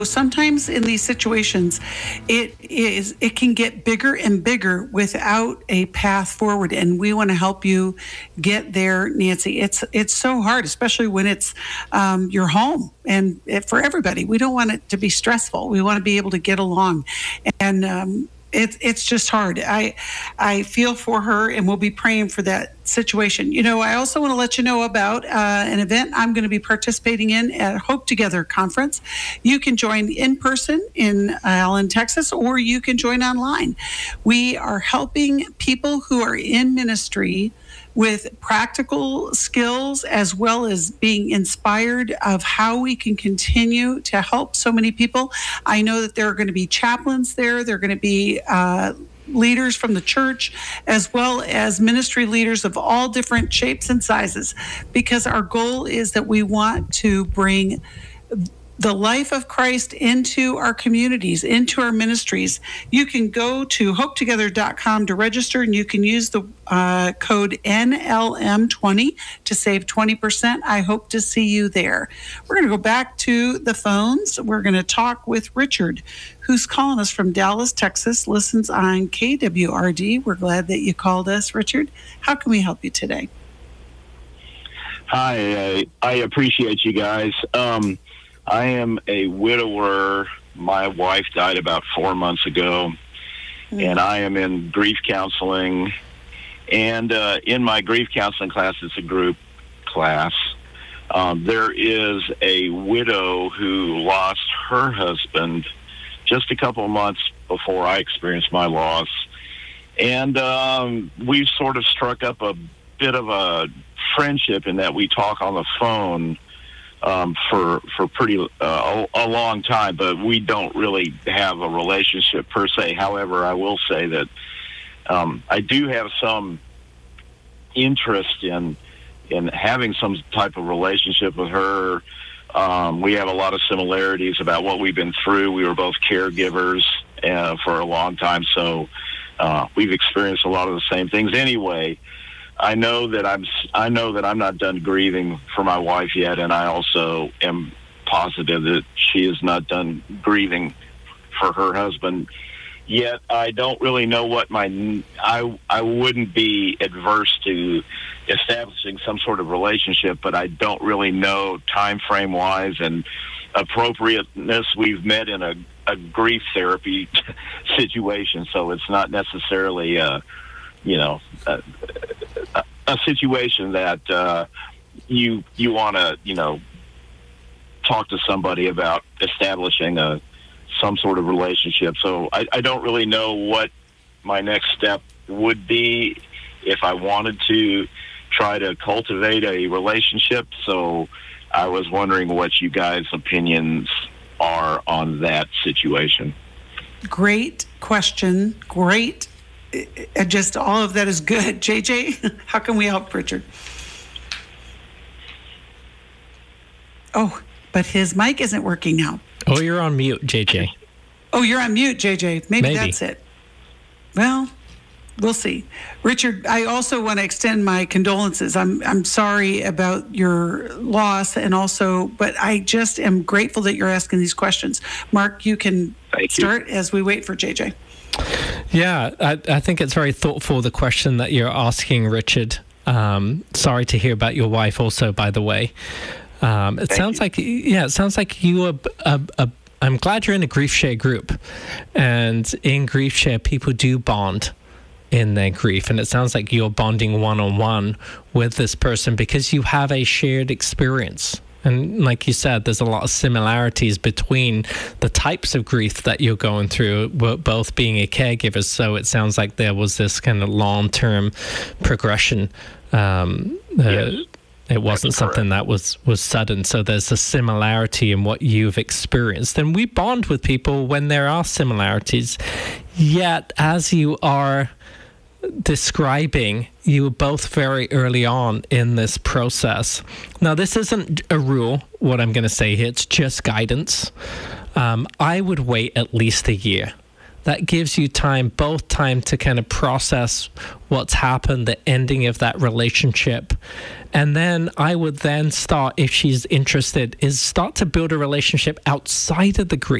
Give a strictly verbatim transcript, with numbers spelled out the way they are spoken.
sometimes in these situations, it is it can get bigger and bigger without a path forward, and we want to help you get there, Nancy. It's it's so hard, especially when it's um, your home, and it, for everybody, we don't want it to be stressful. We want to be able to get along, and um, It's it's just hard. I I feel for her, and we'll be praying for that situation. You know, I also want to let you know about uh, an event I'm going to be participating in at Hope Together Conference. You can join in person in Allen, Texas, or you can join online. We are helping people who are in ministry with practical skills, as well as being inspired of how we can continue to help so many people. I know that there are going to be chaplains there. There are going to be uh, leaders from the church, as well as ministry leaders of all different shapes and sizes, because our goal is that we want to bring the life of Christ into our communities, into our ministries. You can go to hope together dot com to register, and you can use the uh, code N L M twenty to save twenty percent. I hope to see you there. We're going to go back to the phones. We're going to talk with Richard, who's calling us from Dallas, Texas, listens on K W R D. We're glad that you called us, Richard. How can we help you today? Hi, I, I appreciate you guys. Um, I am a widower. My wife died about four months ago, mm-hmm. and I am in grief counseling. And uh, in my grief counseling class, it's a group class, um, there is a widow who lost her husband just a couple of months before I experienced my loss. And um, we've sort of struck up a bit of a friendship in that we talk on the phone Um, for for pretty uh, a, a long time, but we don't really have a relationship per se. However, I will say that um, I do have some interest in in having some type of relationship with her. Um, we have a lot of similarities about what we've been through. We were both caregivers uh, for a long time, so uh, we've experienced a lot of the same things. Anyway, I know that I'm. I know that I'm not done grieving for my wife yet, and I also am positive that she is not done grieving for her husband yet. I don't really know what my. I I wouldn't be adverse to establishing some sort of relationship, but I don't really know time frame wise and appropriateness. We've met in a, a grief therapy situation, so it's not necessarily. Uh, you know, a, a, a situation that uh, you you want to, you know, talk to somebody about establishing a some sort of relationship. So I, I don't really know what my next step would be if I wanted to try to cultivate a relationship. So I was wondering what you guys' opinions are on that situation. Great question. Great. Uh, just all of that is good. J J, how can we help Richard? Oh, but his mic isn't working now. Oh, you're on mute, J J. Oh, you're on mute, J J. Maybe, Maybe. that's it. Well, we'll see. Richard, I also want to extend my condolences. I'm I'm sorry about your loss, and also, but I just am grateful that you're asking these questions. Mark, you can Thank start you. as we wait for J J. Yeah, I, I think it's very thoughtful, the question that you're asking, Richard. Um, sorry to hear about your wife also, by the way. Um, it Thank sounds you. like, yeah, it sounds like you are, a, a, I'm glad you're in a grief share group. And in grief share, people do bond in their grief. And it sounds like you're bonding one-on-one with this person because you have a shared experience. And like you said, there's a lot of similarities between the types of grief that you're going through, both being a caregiver. So it sounds like there was this kind of long-term progression. Um, yes. uh, it wasn't That's something correct. that was, was sudden. So there's a similarity in what you've experienced. And we bond with people when there are similarities. Yet, as you are describing, you were both very early on in this process. Now, this isn't a rule, what I'm going to say here. It's just guidance. Um, I would wait at least a year. that gives you time, both time to kind of process what's happened, the ending of that relationship. And then I would then start, if she's interested, is start to build a relationship outside of the grief.